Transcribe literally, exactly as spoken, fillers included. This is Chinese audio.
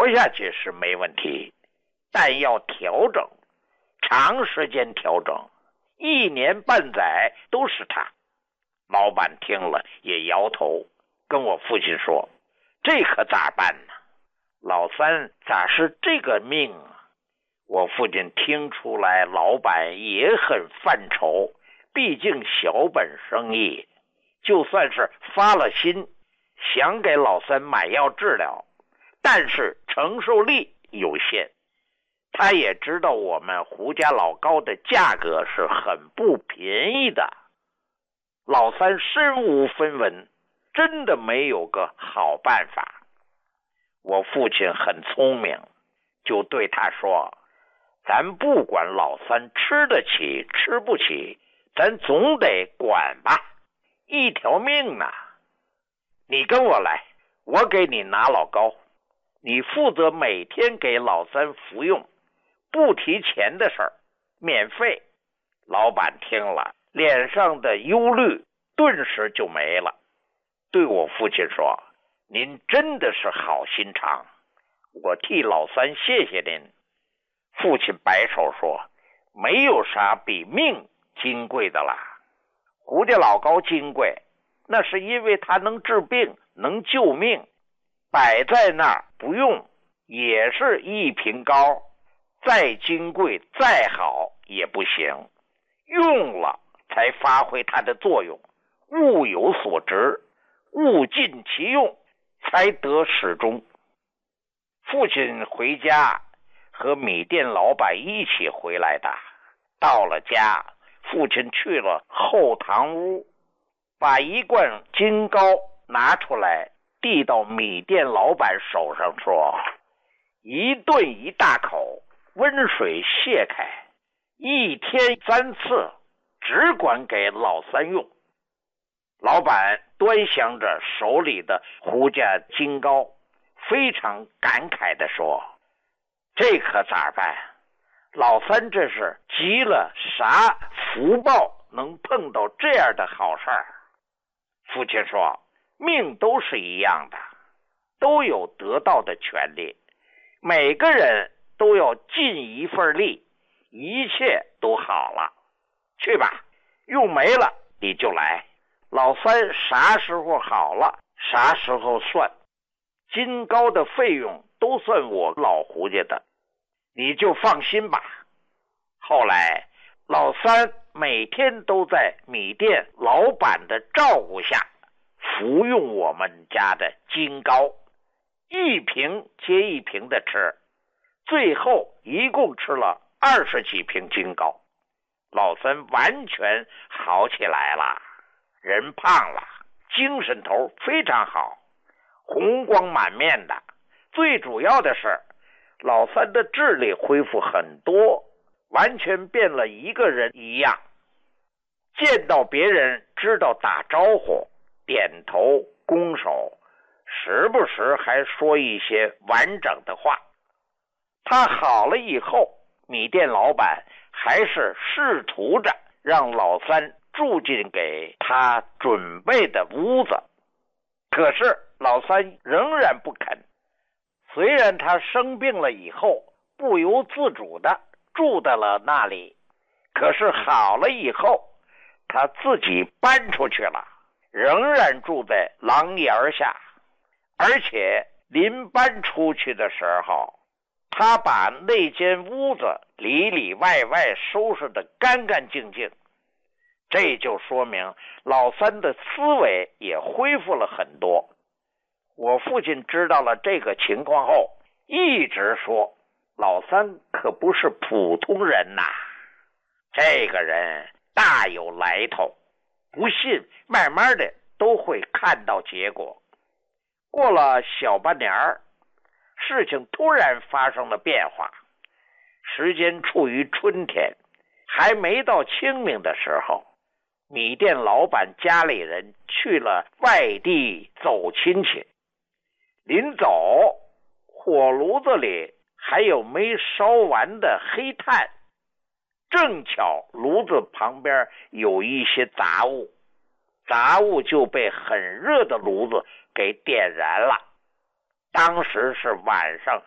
活下去是没问题，但要调整，长时间调整，一年半载都是他。老板听了也摇头，跟我父亲说，这可咋办呢？老三咋是这个命啊？我父亲听出来老板也很犯愁，毕竟小本生意，就算是发了心想给老三买药治疗，但是承受力有限。他也知道我们胡家老高的价格是很不便宜的。老三身无分文，真的没有个好办法。我父亲很聪明，就对他说，咱不管老三吃得起吃不起，咱总得管吧，一条命呢。你跟我来，我给你拿老高，你负责每天给老三服用，不提钱的事儿，免费。老板听了，脸上的忧虑顿时就没了，对我父亲说，您真的是好心肠，我替老三谢谢您。父亲摆手说，没有啥比命金贵的啦。胡家老高金贵，那是因为他能治病，能救命，摆在那儿不用也是一瓶膏，再金贵再好也不行，用了才发挥它的作用，物有所值，物尽其用，才得始终。父亲回家和米店老板一起回来的，到了家，父亲去了后堂屋，把一罐金膏拿出来递到米店老板手上，说，一顿一大口，温水泄开，一天三次，只管给老三用。老板端详着手里的胡家金膏，非常感慨地说，这可咋办？老三这是积了啥福报，能碰到这样的好事儿？父亲说，命都是一样的，都有得到的权利，每个人都要尽一份力，一切都好了。去吧，用没了你就来，老三啥时候好了啥时候算，金膏的费用都算我老胡家的，你就放心吧。后来老三每天都在米店老板的照顾下服用我们家的金膏，一瓶接一瓶的吃，最后一共吃了二十几瓶金膏。老三完全好起来了，人胖了，精神头非常好，红光满面的。最主要的是老三的智力恢复很多，完全变了一个人一样，见到别人知道打招呼，点头拱手，时不时还说一些完整的话。他好了以后，米店老板还是试图着让老三住进给他准备的屋子，可是老三仍然不肯。虽然他生病了以后不由自主的住在了那里，可是好了以后他自己搬出去了，仍然住在廊檐下。而且临搬出去的时候，他把那间屋子里里外外收拾得干干净净，这就说明老三的思维也恢复了很多。我父亲知道了这个情况后，一直说老三可不是普通人呐，这个人大有来头，不信慢慢的都会看到结果。过了小半年，事情突然发生了变化。时间处于春天，还没到清明的时候，米店老板家里人去了外地走亲戚，临走火炉子里还有没烧完的黑炭，正巧炉子旁边有一些杂物，杂物就被很热的炉子给点燃了。当时是晚上